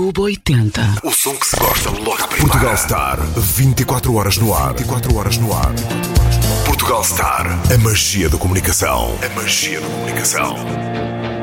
Clube 80. O som que se gosta logo à primeira. Portugal Star, 24 horas no ar. 24 horas no ar. Portugal Star, a magia da comunicação. A magia da comunicação.